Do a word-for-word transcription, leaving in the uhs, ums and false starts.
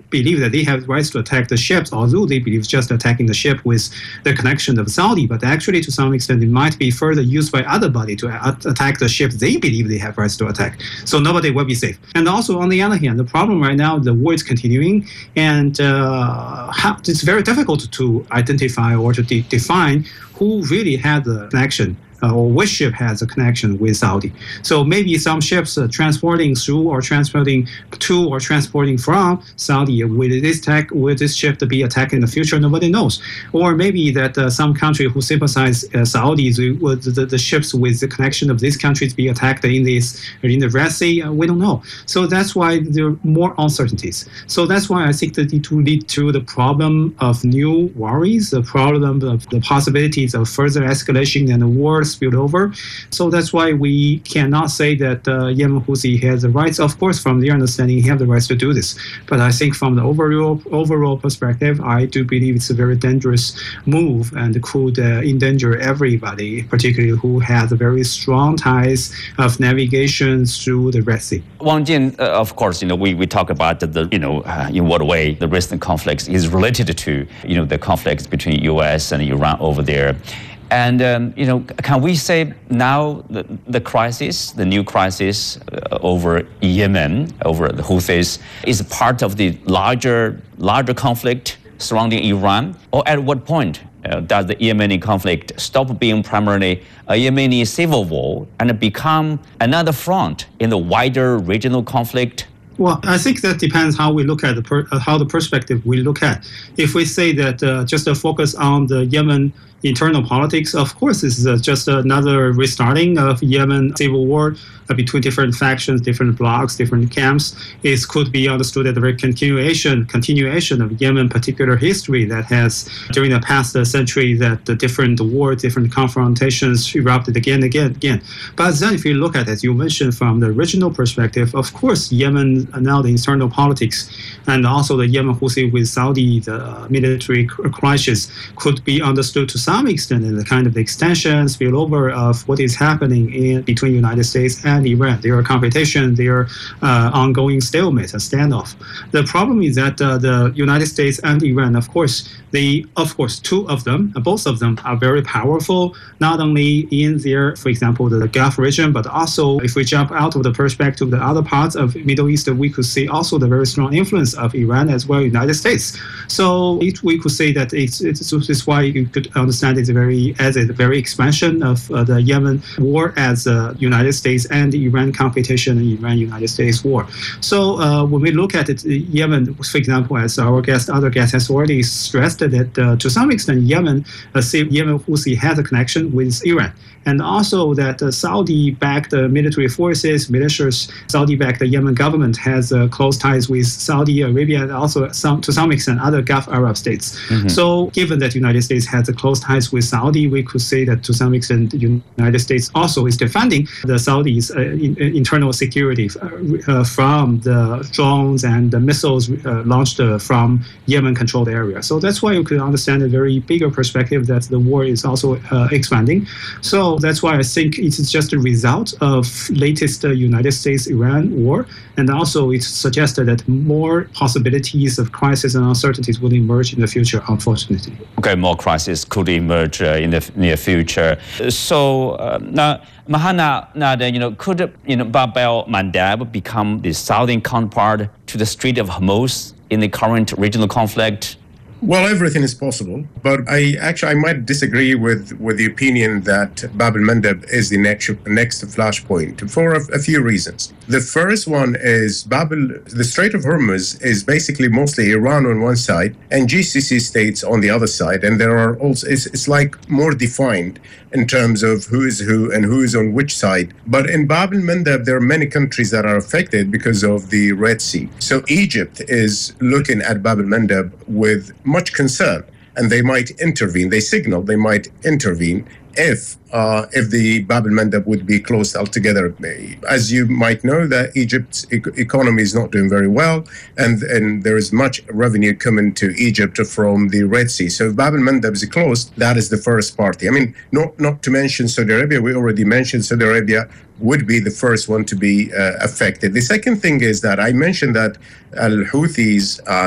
believe that they have rights to attack the ships, although they believe just attacking the ship with the connection of Saudi, but actually to some extent it might be further used by other body to a- attack the ship they believe they have rights to attack. So nobody will be safe. And also on the other hand, the problem right now, the war is continuing, and uh, how, it's very difficult to identify or to de- define who really had the connection uh, or which ship has a connection with Saudi. So maybe some ships uh, transporting through or transporting to or transporting from Saudi, will this attack, will this ship to be attacked in the future? Nobody knows. Or maybe that uh, some country who sympathize uh, Saudis with the, the ships with the connection of these countries be attacked in this in the Red Sea. Uh, we don't know. So that's why there are more uncertainties. So that's why I think that it will lead to the problem of new worries, the problem of the possibilities of further escalation and the war spilled over. So that's why we cannot say that uh, Yemen Houthi has the rights. Of course, from their understanding, he has the rights to do this. But I think from the overall overall perspective, I do believe it's a very dangerous move and could uh, endanger everybody, particularly who has very strong ties of navigation through the Red Sea. Wang Jin, uh, of course, you know, we, we talk about the, the you know, uh, in what way the recent conflicts is related to, you know, the conflicts between U S and Iran over there. And, um, you know, can we say now the, the crisis, the new crisis uh, over Yemen, over the Houthis, is part of the larger, larger conflict surrounding Iran? Or at what point uh, does the Yemeni conflict stop being primarily a Yemeni civil war and become another front in the wider regional conflict? Well, I think that depends how we look at the per, uh, how the perspective we look at. If we say that uh, just a focus on the Yemen internal politics, of course, this is uh, just another restarting of Yemen civil war uh, between different factions, different blocs, different camps. It could be understood as a very continuation, continuation of Yemen particular history that has, during the past uh, century, that the different wars, different confrontations erupted again and again, again. But then if you look at it, you mentioned from the original perspective, of course, Yemen, uh, now the internal politics, and also the Yemen Houthi with Saudi, the uh, military crisis, could be understood to some extent in the kind of extension, spillover of what is happening in between the United States and Iran. There are competition, there are uh, ongoing stalemate, a standoff. The problem is that uh, the United States and Iran, of course, they, of course, two of them, uh, both of them are very powerful, not only in their, for example, the Gulf region, but also if we jump out of the perspective of the other parts of Middle East, we could see also the very strong influence of Iran as well as United States. So it, we could say that it's, it's, it's why you could understand it's a very as a very expansion of uh, the Yemen war as a United States and Iran competition and Iran-United States war. So uh, when we look at it, Yemen, for example, as our guest, other guest has already stressed that uh, to some extent Yemen, uh, Yemen Houthi has a connection with Iran. And also that uh, Saudi-backed uh, military forces, militias, Saudi-backed Yemen government has uh, close ties with Saudi Arabia and also some, to some extent other Gulf Arab states. Mm-hmm. So given that the United States has a close ties with Saudi, we could say that to some extent the United States also is defending the Saudis' uh, in, internal security uh, uh, from the drones and the missiles uh, launched uh, from Yemen-controlled area. So that's why you could understand a very bigger perspective that the war is also uh, expanding. So that's why I think it's just a result of latest uh, United States-Iran war, and also it suggested that more possibilities of crisis and uncertainties will emerge in the future, unfortunately. Okay, more crisis could emerge uh, in the near future. So uh, now, Mahana, now then, you know, could you know Bab el-Mandeb become the southern counterpart to the Strait of Hormuz in the current regional conflict? Well, everything is possible, but I actually I might disagree with, with the opinion that Bab el-Mandeb is the next next flashpoint for a, a few reasons. The first one is Bab el, the Strait of Hormuz is basically mostly Iran on one side and G C C states on the other side, and there are also it's, it's like more defined in terms of who is who and who is on which side. But in Bab el-Mandeb, there are many countries that are affected because of the Red Sea. So Egypt is looking at Bab el-Mandeb with much concern, and they might intervene. They signal they might intervene if uh, if the Bab el-Mandeb would be closed altogether. As you might know, that Egypt's e- economy is not doing very well, and, and there is much revenue coming to Egypt from the Red Sea. So if Bab el-Mandeb is closed, that is the first party. I mean, not, not to mention Saudi Arabia. We already mentioned Saudi Arabia would be the first one to be uh, affected. The second thing is that I mentioned that al-Houthis uh,